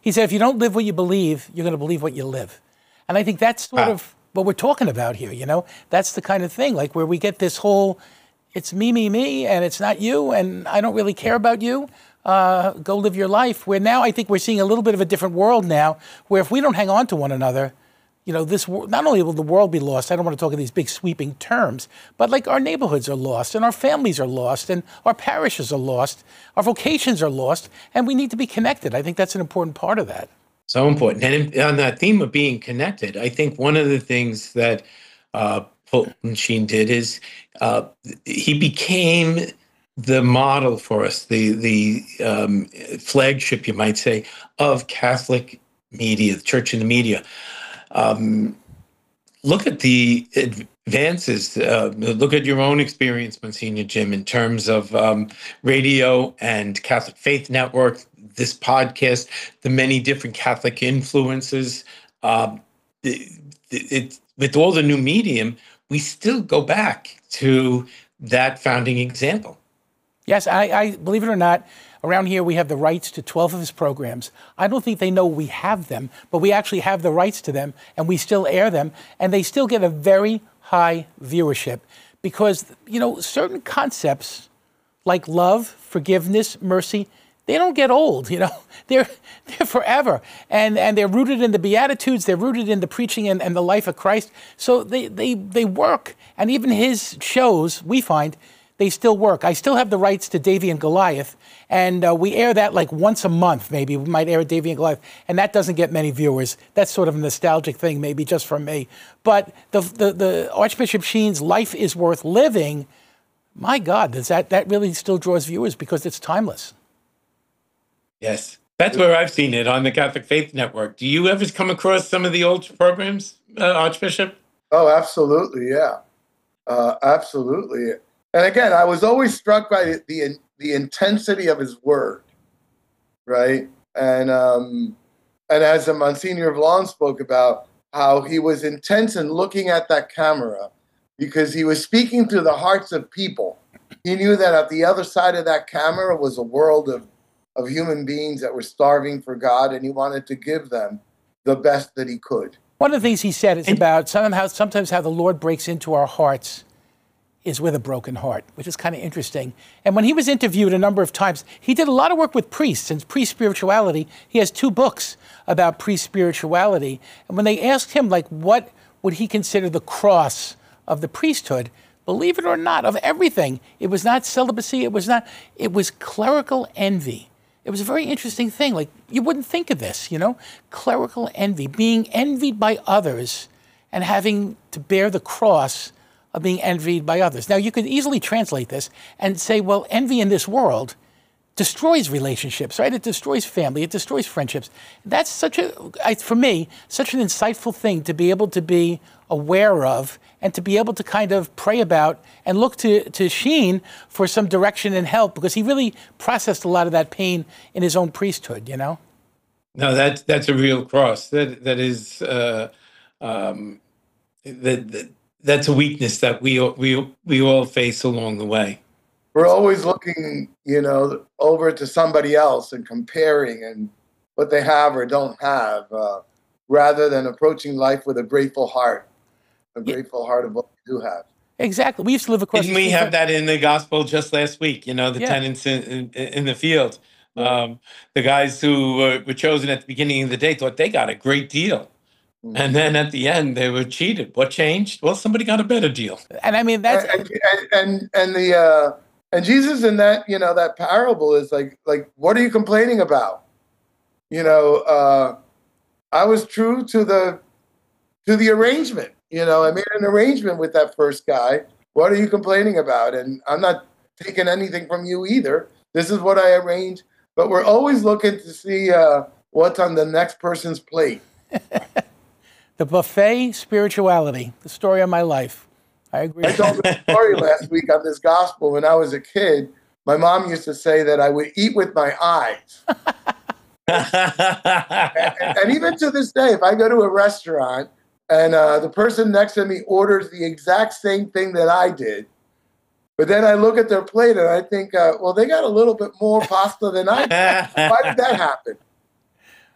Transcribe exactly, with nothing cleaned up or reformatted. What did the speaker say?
He said, if you don't live what you believe, you're going to believe what you live. And I think that's sort ah. of what we're talking about here, you know? That's the kind of thing, like where we get this whole, it's me, me, me, and it's not you, and I don't really care about you. Uh, go live your life. Where now I think we're seeing a little bit of a different world now, where if we don't hang on to one another, you know, this not only will the world be lost, I don't want to talk in these big sweeping terms, but like our neighborhoods are lost, and our families are lost, and our parishes are lost, our vocations are lost, and we need to be connected. I think that's an important part of that. So important. And on that theme of being connected, I think one of the things that uh, Fulton Sheen did is uh, he became the model for us, the the um, flagship, you might say, of Catholic media, the church in the media. Um, look at the advances. Uh, look at your own experience, Monsignor Jim, in terms of um, radio and Catholic Faith Network, this podcast, the many different Catholic influences. Uh, it, it, with all the new medium, we still go back to that founding example. Yes, I, I believe it or not, around here we have the rights to twelve of his programs. I don't think they know we have them, but we actually have the rights to them, and we still air them, and they still get a very high viewership because, you know, certain concepts like love, forgiveness, mercy, they don't get old, you know. They're they're forever, and and they're rooted in the Beatitudes. They're rooted in the preaching and, and the life of Christ. So they they they work, and even his shows, we find, they still work. I still have the rights to Davy and Goliath, and uh, we air that like once a month, maybe. We might air Davy and Goliath, and that doesn't get many viewers. That's sort of a nostalgic thing, maybe just for me. But the the, the Archbishop Sheen's Life is Worth Living, my God, does that, that really still draws viewers because it's timeless. Yes, that's where I've seen it on the Catholic Faith Network. Do you ever come across some of the old programs, uh, Archbishop? Oh, absolutely, yeah. Uh, absolutely. And again, I was always struck by the the, the intensity of his word, right? And um, and as the Monsignor Vallon spoke about, how he was intense in looking at that camera because he was speaking to the hearts of people. He knew that at the other side of that camera was a world of, of human beings that were starving for God, and he wanted to give them the best that he could. One of the things he said is about somehow, sometimes how the Lord breaks into our hearts is with a broken heart, which is kind of interesting. And when he was interviewed a number of times, he did a lot of work with priests and pre-spirituality. He has two books about pre-spirituality. And when they asked him, like, what would he consider the cross of the priesthood, believe it or not, of everything, it was not celibacy, it was not, it was clerical envy. It was a very interesting thing. Like, you wouldn't think of this, you know? Clerical envy, being envied by others and having to bear the cross of being envied by others. Now, you could easily translate this and say, well, envy in this world destroys relationships, right? It destroys family. It destroys friendships. That's such a, I, for me, such an insightful thing to be able to be aware of and to be able to kind of pray about and look to, to Sheen for some direction and help, because he really processed a lot of that pain in his own priesthood, you know? No, that's, that's a real cross. That, that is, uh, um, that, that that's a weakness that we we we all face along the way. We're always looking, you know, over to somebody else and comparing and what they have or don't have, uh, rather than approaching life with a grateful heart, a Yeah. grateful heart of what we do have. Exactly. We used to live across Didn't the we street have from- that in the gospel just last week? You know, the Yeah. tenants in, in, in the field. Um, the guys who were, were chosen at the beginning of the day thought they got a great deal. Mhm. And then at the end, they were cheated. What changed? Well, somebody got a better deal. And I mean, that's... and, and and and the uh, and Jesus in that, you know, that parable is like like what are you complaining about? You know, uh, I was true to the to the arrangement. You know, I made an arrangement with that first guy. What are you complaining about? And I'm not taking anything from you either. This is what I arranged. But we're always looking to see uh, what's on the next person's plate. The buffet spirituality, the story of my life. I agree. I told a story last week on this gospel. When I was a kid, my mom used to say that I would eat with my eyes. and, and even to this day, if I go to a restaurant and uh, the person next to me orders the exact same thing that I did, but then I look at their plate and I think, uh, well, they got a little bit more pasta than I did. Why did that happen?